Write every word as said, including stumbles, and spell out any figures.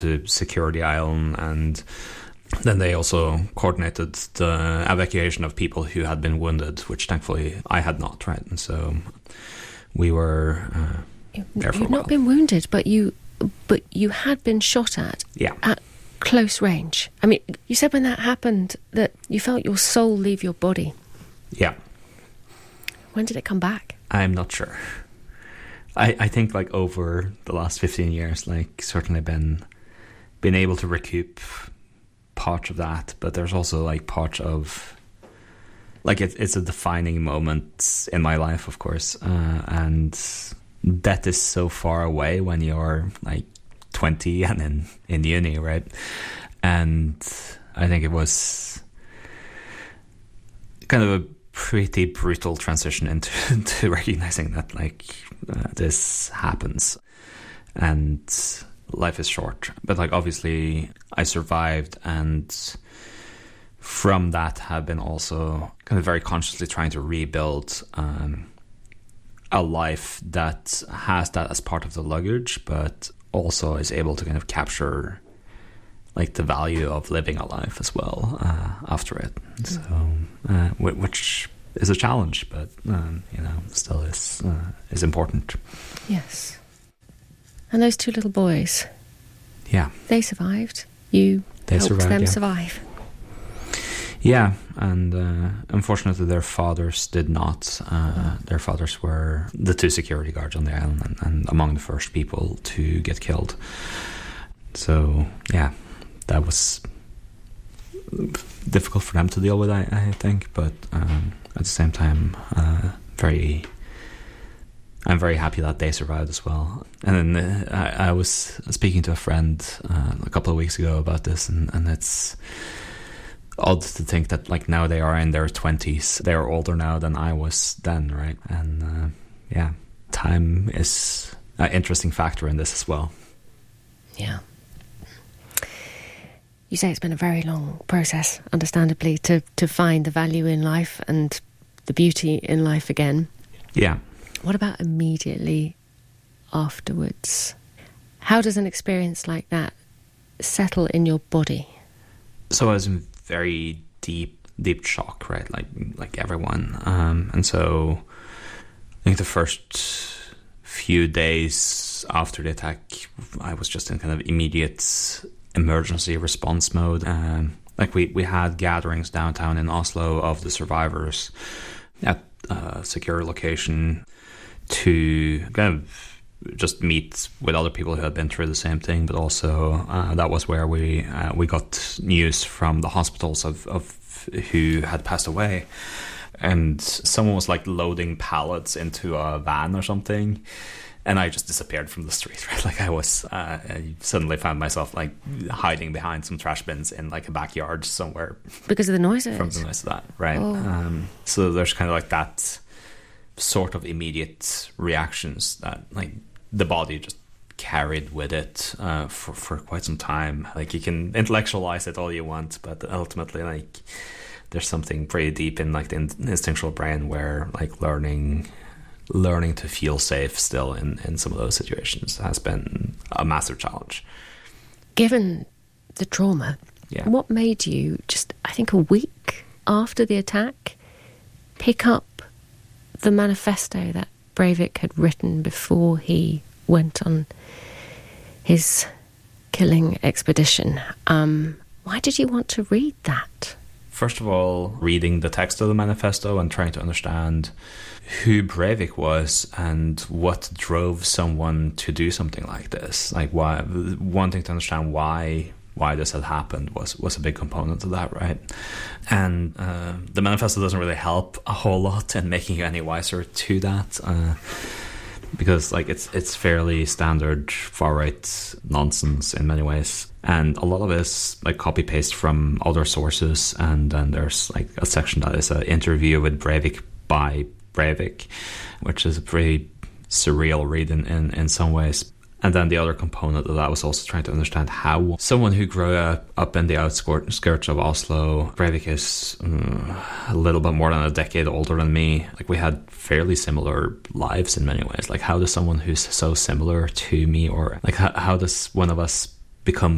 to secure the island, and then they also coordinated the evacuation of people who had been wounded, which thankfully I had not, right? And so we were uh, there for You've a while. not been wounded, but you but you had been shot at Yeah. at close range. I mean, you said when that happened that you felt your soul leave your body. Yeah. When did it come back? I'm not sure. I, I think like over the last fifteen years, like certainly been been able to recoup part of that, but there's also like part of like it, it's a defining moment in my life, of course, uh, and death is so far away when you're like twenty and in, in uni, right? And I think it was kind of a pretty brutal transition into, into recognizing that like uh, this happens and life is short. But like obviously I survived, and from that have been also kind of very consciously trying to rebuild um, a life that has that as part of the luggage, but also is able to kind of capture like the value of living a life as well uh, after it. So, uh, which is a challenge, but um, you know, still is uh, is important. Yes. And those two little boys, yeah, they survived. You they helped survived, them yeah. survive. Yeah, and uh, unfortunately their fathers did not. Uh, their fathers were the two security guards on the island, and, and among the first people to get killed. So, yeah, that was difficult for them to deal with, I, I think, but um, at the same time, uh, very... I'm very happy that they survived as well. And then uh, I, I was speaking to a friend uh, a couple of weeks ago about this, and, and it's odd to think that like now they are in their twenties. They are older now than I was then, right? And uh, yeah, time is an interesting factor in this as well. Yeah. You say it's been a very long process, understandably, to, to find the value in life and the beauty in life again. Yeah. What about immediately afterwards? How does an experience like that settle in your body? So I was in very deep, deep shock, right? Like like everyone. Um, and so I think the first few days after the attack, I was just in kind of immediate emergency response mode. Um, like we, we had gatherings downtown in Oslo of the survivors at a secure location to kind of just meet with other people who had been through the same thing, but also uh, that was where we uh, we got news from the hospitals of, of who had passed away. And someone was like loading pallets into a van or something, and I just disappeared from the street, right? Like I was, uh, I suddenly found myself like hiding behind some trash bins in like a backyard somewhere. Because of the noise of From it? the noise of that, right? Oh. Um, so there's kind of like that sort of immediate reactions that like the body just carried with it uh, for, for quite some time. Like you can intellectualize it all you want, but ultimately like there's something pretty deep in like the instinctual brain where like learning learning to feel safe still in, in some of those situations has been a massive challenge. Given the trauma, Yeah. what made you just, I think a week after the attack, pick up the manifesto that Breivik had written before he went on his killing expedition? Um, why did you want to read that? First of all, reading the text of the manifesto and trying to understand who Breivik was and what drove someone to do something like this. Like why, wanting to understand why why this had happened was, was a big component of that, right? And uh, the manifesto doesn't really help a whole lot in making you any wiser to that. Uh, because like it's it's fairly standard far-right nonsense in many ways. And a lot of it is like copy-paste from other sources, and then there's like a section that is an interview with Breivik by Breivik, which is a pretty surreal read in, in, in some ways. And then the other component of that was also trying to understand how someone who grew up, up in the outskirts of Oslo, Breivik is um, a little bit more than a decade older than me. Like we had fairly similar lives in many ways. Like how does someone who's so similar to me, or like how, how does one of us become